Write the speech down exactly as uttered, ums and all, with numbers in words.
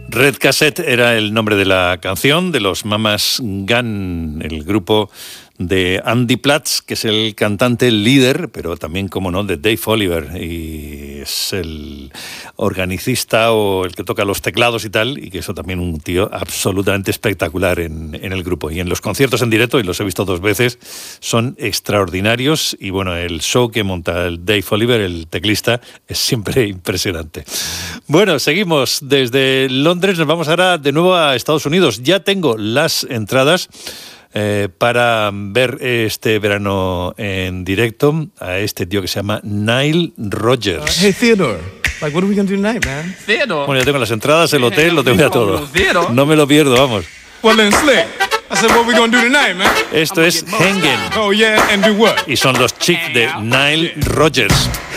Red Cassette era el nombre de la canción de los Mamas Gun, el grupo de Andy Platz, que es el cantante líder, pero también, como no, de Dave Oliver, y es el organicista o el que toca los teclados y tal, y que eso también un tío absolutamente espectacular en, en el grupo. Y en los conciertos en directo, y los he visto dos veces, son extraordinarios, y bueno, el show que monta el Dave Oliver, el teclista, es siempre impresionante. Bueno, seguimos desde Londres, nos vamos ahora de nuevo a Estados Unidos. Ya tengo las entradas Eh, para ver este verano en directo a este tío que se llama Nile Rodgers. Hey, Theodore, like, what are we gonna do tonight, man? Theodore. Bueno, ya tengo las entradas, el hotel, lo tengo ya todo. No me lo pierdo, vamos. Well, then, Slick, I said, what we gonna do tonight, man? Esto es Hengen. Oh, yeah, and do what? Y son los chicos de Nile Rodgers.